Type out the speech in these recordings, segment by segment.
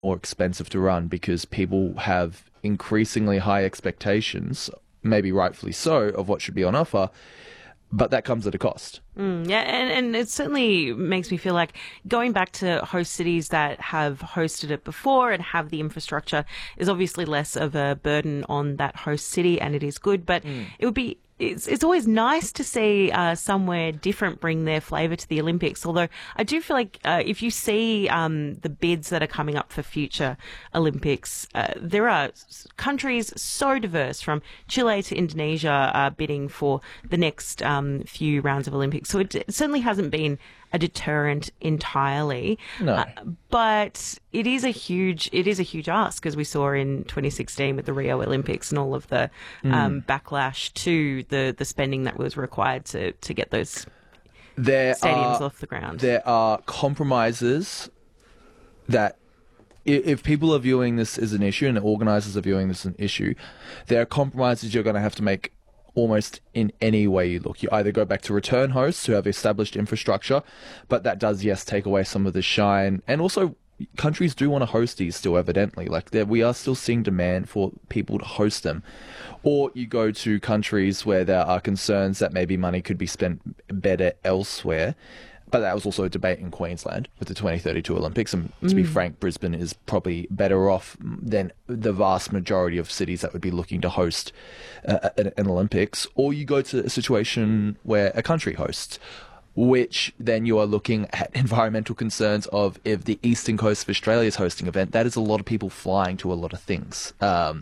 more expensive to run because people have increasingly high expectations, maybe rightfully so, of what should be on offer, but that comes at a cost. Yeah, and it certainly makes me feel like going back to host cities that have hosted it before and have the infrastructure is obviously less of a burden on that host city, and it is good, but it would be it's always nice to see somewhere different bring their flavour to the Olympics. Although I do feel like if you see the bids that are coming up for future Olympics, there are countries so diverse from Chile to Indonesia bidding for the next few rounds of Olympics. So it certainly hasn't been a deterrent entirely. No. But it is a huge ask, as we saw in 2016 with the Rio Olympics and all of the backlash to the spending that was required to get those stadiums off the ground. There are compromises that if people are viewing this as an issue and the organisers are viewing this as an issue, there are compromises you're going to have to make almost in any way you look. You either go back to return hosts who have established infrastructure, but that does, yes, take away some of the shine. And also, countries do want to host these still, evidently. Like, we are still seeing demand for people to host them. Or you go to countries where there are concerns that maybe money could be spent better elsewhere. But that was also a debate in Queensland with the 2032 Olympics. And to be frank, Brisbane is probably better off than the vast majority of cities that would be looking to host an Olympics. Or you go to a situation where a country hosts, which then you are looking at environmental concerns of if the eastern coast of Australia is hosting an event, that is a lot of people flying to a lot of things.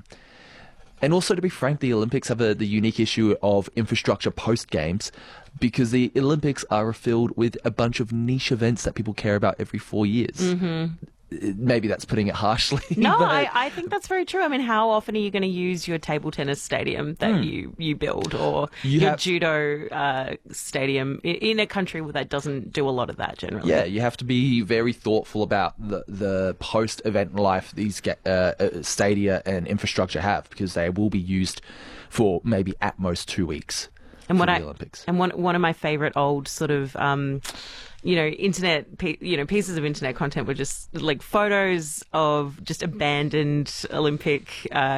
And also, to be frank, the Olympics have the unique issue of infrastructure post-games because the Olympics are filled with a bunch of niche events that people care about every 4 years. Maybe that's putting it harshly. No, but I think that's very true. I mean, how often are you going to use your table tennis stadium that you build or your judo stadium in a country that doesn't do a lot of that generally? Yeah, you have to be very thoughtful about the post-event life these stadia and infrastructure have because they will be used for maybe at most 2 weeks. And the Olympics. And one of my favourite old sort of pieces of internet content were just like photos of just abandoned Olympic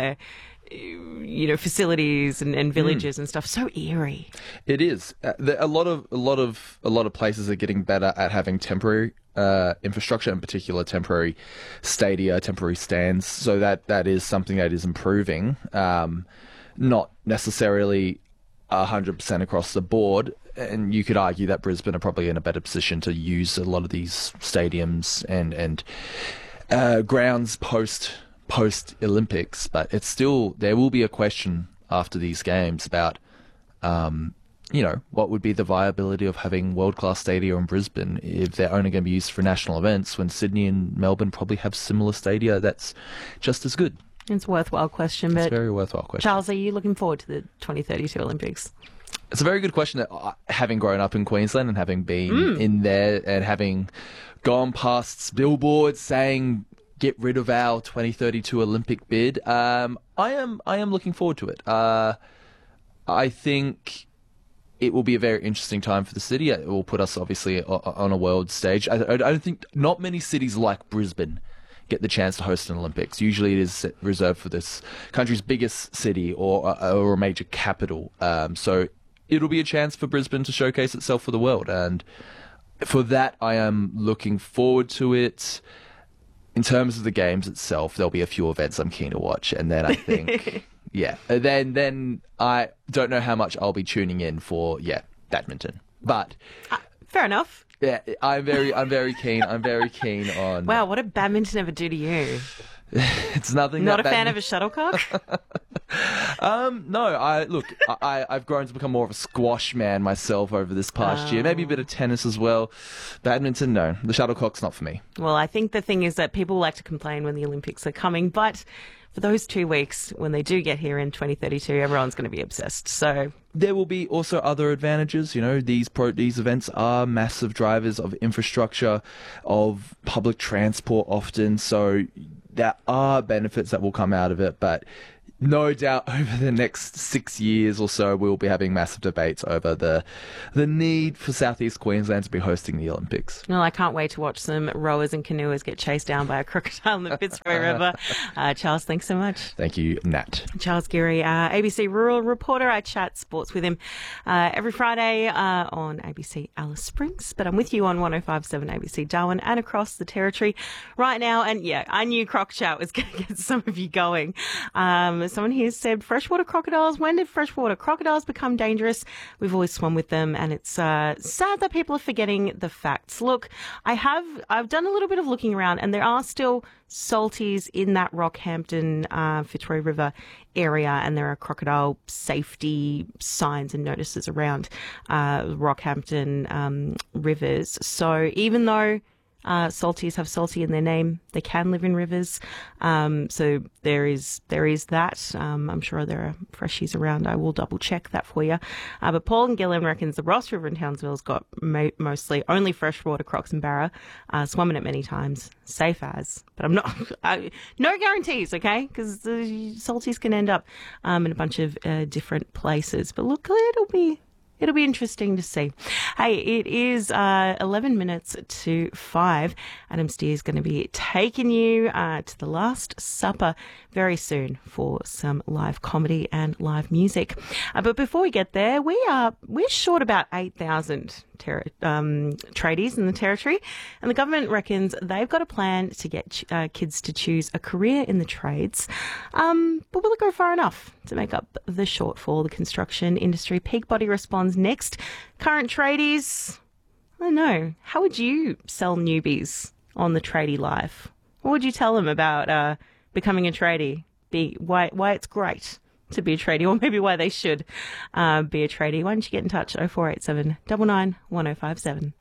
facilities and villages and stuff. So eerie. It is. A lot of places are getting better at having temporary infrastructure, in particular temporary stadia, temporary stands. So that is something that is improving. Not necessarily 100% across the board, and you could argue that Brisbane are probably in a better position to use a lot of these stadiums and grounds post Olympics, but it's still, there will be a question after these games about what would be the viability of having world-class stadia in Brisbane if they're only going to be used for national events when Sydney and Melbourne probably have similar stadia that's just as good. It's a worthwhile question, but it's a very worthwhile question. Charles, are you looking forward to the 2032 Olympics? It's a very good question. That having grown up in Queensland and having been in there and having gone past billboards saying get rid of our 2032 Olympic bid, I am looking forward to it. I think it will be a very interesting time for the city. It will put us obviously on a world stage. I don't think not many cities like Brisbane get the chance to host an Olympics. Usually it is reserved for this country's biggest city or a major capital. So it'll be a chance for Brisbane to showcase itself for the world. And for that, I am looking forward to it. In terms of the games itself, there'll be a few events I'm keen to watch. And then I think, then I don't know how much I'll be tuning in for, badminton. But fair enough. Yeah, I'm very keen. I'm very keen on. Wow, what did badminton ever do to you? It's nothing. Not a fan of a shuttlecock? No. I've grown to become more of a squash man myself over this past year. Maybe a bit of tennis as well. Badminton, no. The shuttlecock's not for me. Well, I think the thing is that people like to complain when the Olympics are coming, but for those 2 weeks, when they do get here in 2032, everyone's going to be obsessed. So there will be also other advantages. These events are massive drivers of infrastructure, of public transport often. So there are benefits that will come out of it. But no doubt over the next 6 years or so, we'll be having massive debates over the need for Southeast Queensland to be hosting the Olympics. Well, I can't wait to watch some rowers and canoers get chased down by a crocodile in the Fitzroy River. Charles, thanks so much. Thank you, Nat. Charles Geary, ABC rural reporter. I chat sports with him every Friday on ABC Alice Springs. But I'm with you on 105.7 ABC Darwin and across the territory right now. And yeah, I knew Croc Chat was going to get some of you going. Someone here said, freshwater crocodiles. When did freshwater crocodiles become dangerous? We've always swum with them, and it's sad that people are forgetting the facts. Look, I've done a little bit of looking around, and there are still salties in that Rockhampton, Fitzroy River area, and there are crocodile safety signs and notices around Rockhampton rivers. So even though salties have salty in their name, they can live in rivers. So there is that. I'm sure there are freshies around. I will double check that for you. But Paul and Gillen reckons the Ross River in Townsville's got mostly only freshwater crocs and barra. Swum in it many times, safe as. But I'm not. No guarantees, okay? Because the salties can end up in a bunch of different places. But look, It'll be interesting to see. Hey, it is 11 minutes to 5. Adam Steer is going to be taking you to the Last Supper very soon for some live comedy and live music. But before we get there, we're short about 8,000 tradies in the territory, and the government reckons they've got a plan to get kids to choose a career in the trades. But will it go far enough to make up the shortfall? The construction industry peak body responds next. Current tradies, I don't know. How would you sell newbies on the tradie life? What would you tell them about becoming a tradie? Why it's great to be a tradie, or maybe why they should be a tradie? Why don't you get in touch? 0487 99 1057.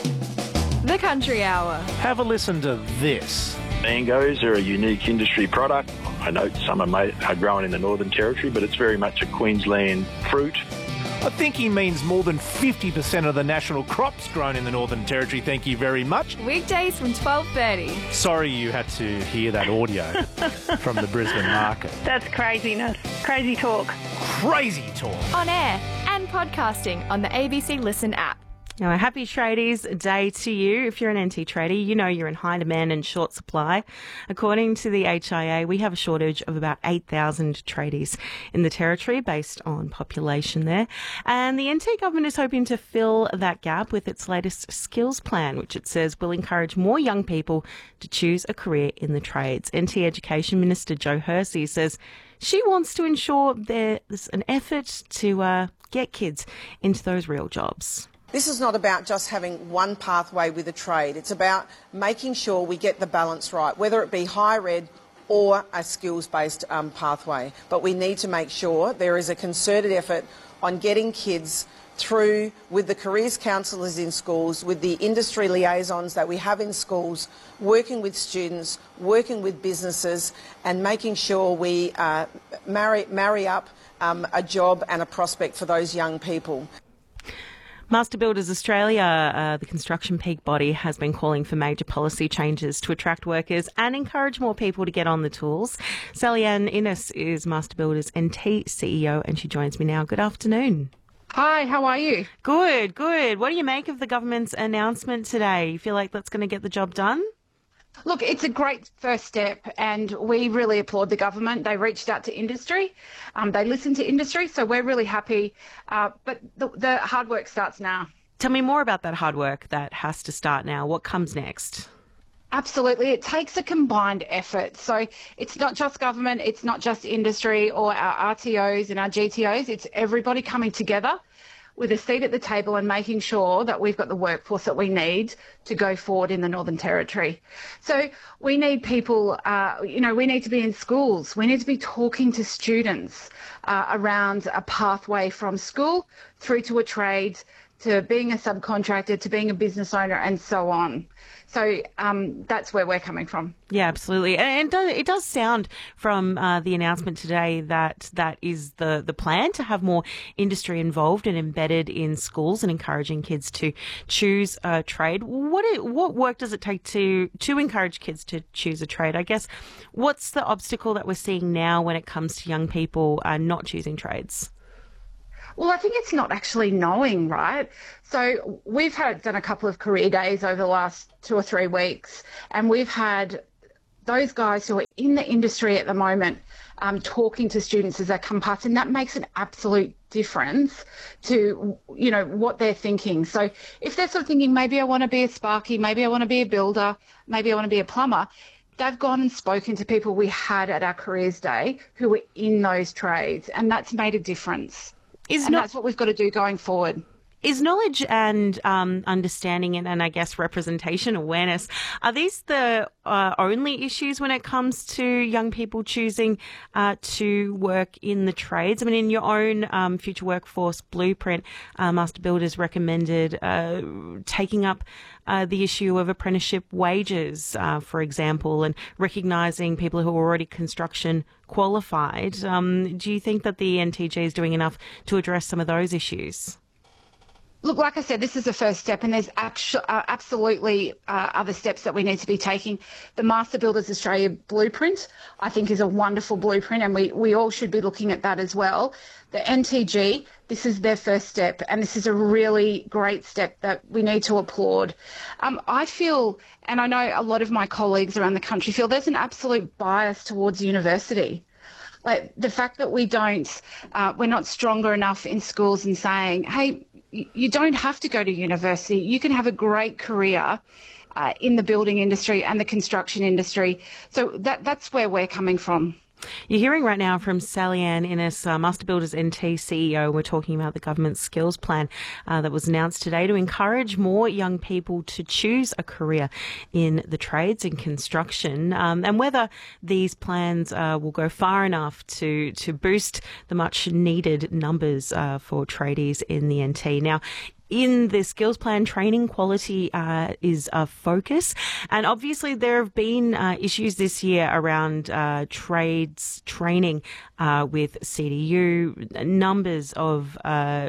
The Country Hour. Have a listen to this. Mangoes are a unique industry product. I know some are grown in the Northern Territory, but it's very much a Queensland fruit. I think he means more than 50% of the national crops grown in the Northern Territory. Thank you very much. Weekdays from 12:30. Sorry you had to hear that audio from the Brisbane market. That's craziness. Crazy talk. Crazy talk. On air and podcasting on the ABC Listen app. Now, a happy Tradies Day to you. If you're an NT tradie, you know you're in high demand and short supply. According to the HIA, we have a shortage of about 8,000 tradies in the territory based on population there. And the NT government is hoping to fill that gap with its latest skills plan, which it says will encourage more young people to choose a career in the trades. NT Education Minister Jo Hersey says she wants to ensure there's an effort to get kids into those real jobs. This is not about just having one pathway with a trade. It's about making sure we get the balance right, whether it be higher ed or a skills-based pathway. But we need to make sure there is a concerted effort on getting kids through with the careers counsellors in schools, with the industry liaisons that we have in schools, working with students, working with businesses, and making sure we marry up a job and a prospect for those young people. Master Builders Australia, the construction peak body, has been calling for major policy changes to attract workers and encourage more people to get on the tools. Sally-Ann Innes is Master Builders NT CEO, and she joins me now. Good afternoon. Hi, how are you? Good, good. What do you make of the government's announcement today? You feel like that's going to get the job done? Look, it's a great first step, and we really applaud the government. They reached out to industry. They listened to industry, so we're really happy. But the hard work starts now. Tell me more about that hard work that has to start now. What comes next? Absolutely. It takes a combined effort. So it's not just government, it's not just industry or our RTOs and our GTOs. It's everybody coming together with a seat at the table and making sure that we've got the workforce that we need to go forward in the Northern Territory. So we need people, we need to be in schools. We need to be talking to students around a pathway from school through to a trade to being a subcontractor, to being a business owner, and so on. So that's where we're coming from. Yeah, absolutely. And it does sound from the announcement today that that is the plan, to have more industry involved and embedded in schools and encouraging kids to choose a trade. What work does it take to encourage kids to choose a trade? I guess, what's the obstacle that we're seeing now when it comes to young people not choosing trades? Well, I think it's not actually knowing, right? So we've done a couple of career days over the last 2 or 3 weeks, and we've had those guys who are in the industry at the moment talking to students as they come past, and that makes an absolute difference to, you know, what they're thinking. So if they're sort of thinking, maybe I want to be a sparky, maybe I want to be a builder, maybe I want to be a plumber, they've gone and spoken to people we had at our careers day who were in those trades, and that's made a difference. That's what we've got to do going forward. Is knowledge and understanding and I guess representation, awareness, are these the only issues when it comes to young people choosing to work in the trades? I mean, in your own future workforce blueprint, Master Builders recommended taking up the issue of apprenticeship wages, for example, and recognising people who are already construction qualified. Do you think that the NTG is doing enough to address some of those issues? Look, like I said, this is the first step, and there's absolutely other steps that we need to be taking. The Master Builders Australia blueprint, I think, is a wonderful blueprint, and we all should be looking at that as well. The NTG, this is their first step, and this is a really great step that we need to applaud. I feel, and I know a lot of my colleagues around the country feel, there's an absolute bias towards university. Like the fact that we're not stronger enough in schools in saying, hey, you don't have to go to university. You can have a great career in the building industry and the construction industry. So that's where we're coming from. You're hearing right now from Sally-Ann Innes, Master Builders NT CEO. We're talking about the government skills plan that was announced today to encourage more young people to choose a career in the trades and construction, and whether these plans will go far enough to boost the much needed numbers for tradies in the NT. Now, in the skills plan, training quality is a focus. And obviously there have been issues this year around trades training with CDU. Numbers of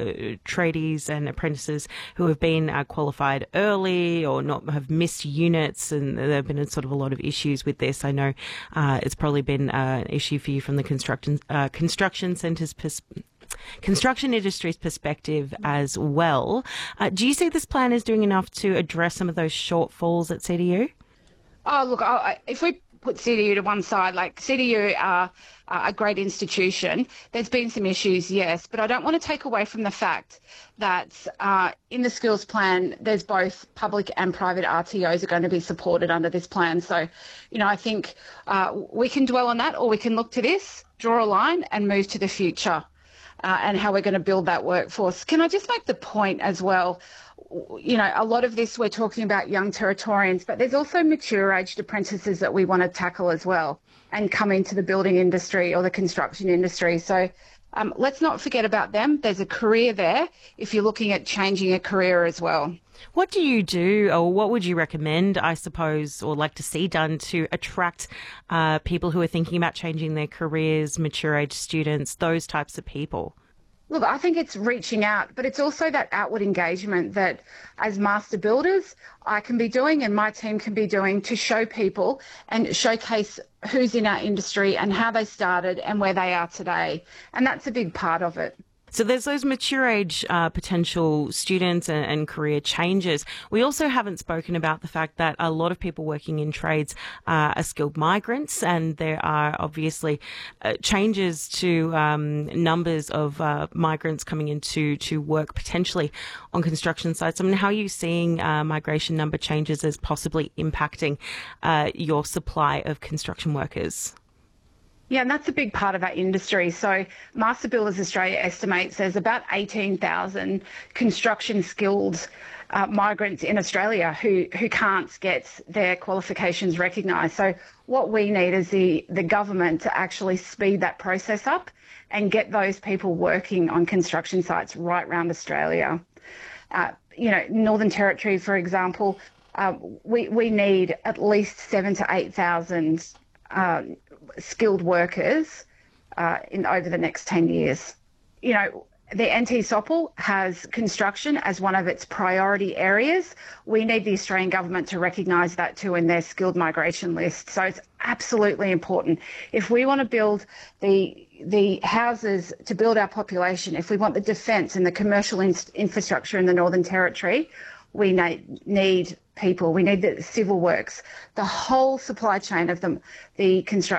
tradies and apprentices who have been qualified early or not have missed units, and there have been sort of a lot of issues with this. I know it's probably been an issue for you from the construction centres construction industry's perspective as well. Do you see this plan as doing enough to address some of those shortfalls at CDU? Oh, look, if we put CDU to one side, like CDU are a great institution. There's been some issues, yes, but I don't want to take away from the fact that in the skills plan, there's both public and private RTOs are going to be supported under this plan. So, you know, I think we can dwell on that, or we can look to this, draw a line and move to the future. And how we're going to build that workforce. Can I just make the point as well, you know, a lot of this we're talking about young Territorians, but there's also mature-aged apprentices that we want to tackle as well and come into the building industry or the construction industry. So let's not forget about them. There's a career there if you're looking at changing a career as well. What do you do, or what would you recommend, I suppose, or like to see done to attract people who are thinking about changing their careers, mature-age students, those types of people? Look, I think it's reaching out, but it's also that outward engagement that as Master Builders, I can be doing and my team can be doing to show people and showcase who's in our industry and how they started and where they are today. And that's a big part of it. So there's those mature age potential students and career changes. We also haven't spoken about the fact that a lot of people working in trades are skilled migrants, and there are obviously changes to numbers of migrants coming into work potentially on construction sites. I mean, how are you seeing migration number changes as possibly impacting your supply of construction workers? Yeah, and that's a big part of our industry. So Master Builders Australia estimates there's about 18,000 construction skilled migrants in Australia who can't get their qualifications recognised. So what we need is the government to actually speed that process up and get those people working on construction sites right around Australia. Northern Territory, for example, we need at least 7,000 to 8,000 skilled workers over the next 10 years. The NT-SOPL has construction as one of its priority areas. We need the Australian government to recognise that too in their skilled migration list. So it's absolutely important. If we want to build the houses to build our population, if we want the defence and the commercial infrastructure in the Northern Territory, we need people. We need the civil works, the whole supply chain of the construction.